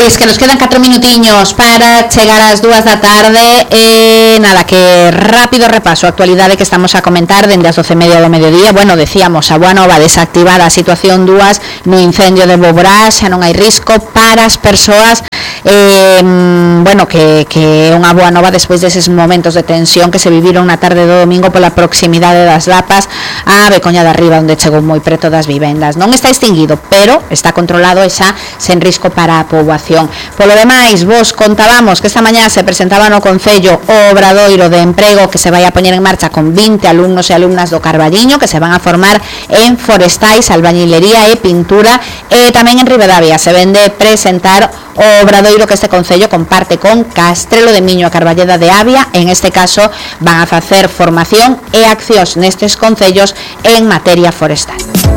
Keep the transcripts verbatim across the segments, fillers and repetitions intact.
Pois que nos quedan catro minutiños para chegar ás dúas da tarde. E nada, que rápido repaso a actualidade que estamos a comentar dende as doce e media do mediodía. Bueno, decíamos, a Boa Nova desactivada a situación dúas no incendio de Boborás, xa non hai risco para as persoas. Eh, bueno, que, que é unha boa nova despois deses momentos de tensión que se viviron na tarde do domingo pola proximidade das Lapas a Becoña de Arriba, onde chegou moi preto das vivendas. Non está extinguido, pero está controlado e xa sen risco para a poboación. Polo demais, vos contábamos que esta mañá se presentaba no Concello o obradoiro de emprego que se vai a poñer en marcha con vinte alumnos e alumnas do Carballiño que se van a formar en forestais, albañilería e pintura. E tamén en Ribadavia se vende presentar o obradoiro que este Concello comparte con Castrelo de Miño e Carballeda de Avia. En este caso van a facer formación e accións nestes concellos en materia forestal.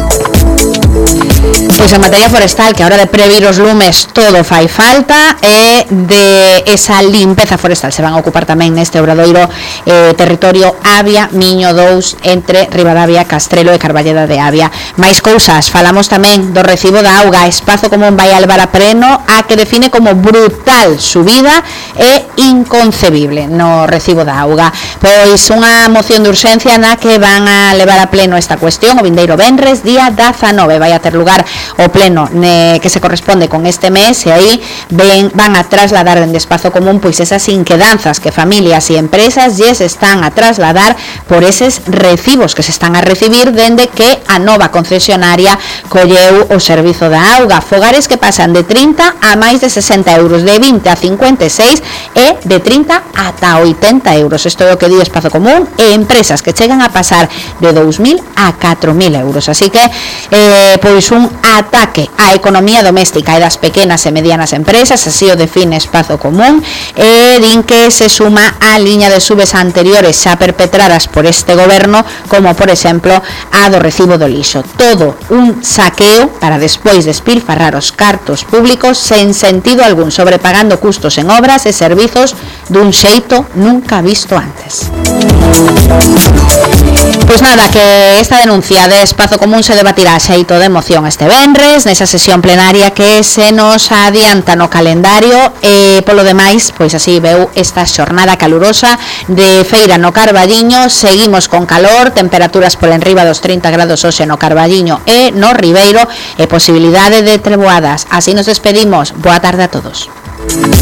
Pois en materia forestal, que a hora de previr os lumes todo fai falta, e de esa limpeza forestal se van a ocupar tamén neste obradoiro eh, territorio Avia Miño dous entre Ribadavia, Castrelo e Carballeda de Avia. Mais cousas, falamos tamén do recibo da auga. Espazo Común vai a levar a pleno a que define como brutal subida e inconcebible no recibo da auga. Pois unha moción de urxencia na que van a levar a pleno esta cuestión o vindeiro venres, día dezanove. Vai a ter lugar o pleno ne, que se corresponde con este mes, e aí ven, van a trasladar dende Espazo Común pois esas inquedanzas que familias e empresas lles están a trasladar por eses recibos que se están a recibir dende que a nova concesionaria colleu o servizo da auga. Fogares que pasan de trinta a máis de sesenta euros, de vinte a cincuenta e seis e de trinta ata oitenta euros. Isto é o que di Espazo Común, e empresas que chegan a pasar de dous mil a catro mil euros. Así que eh, pois un ataque á economía doméstica e das pequenas e medianas empresas, así o define Espazo Común, e din que se suma á liña de subes anteriores xa perpetradas por este goberno, como por exemplo a do recibo do lixo. Todo un saqueo para despois despilfarrar os cartos públicos sen sentido algún, sobrepagando custos en obras e servizos dun xeito nunca visto antes. Pois nada, que esta denuncia de Espazo Común se debatirá xeito de moción este venres nesa sesión plenaria que se nos adianta no calendario. E polo demais, pois así veu esta xornada calurosa de feira no Carballiño. Seguimos con calor, temperaturas por enriba dos trinta grados hoxe no Carballiño e no Ribeiro, e posibilidade de treboadas. Así nos despedimos. Boa tarde a todos.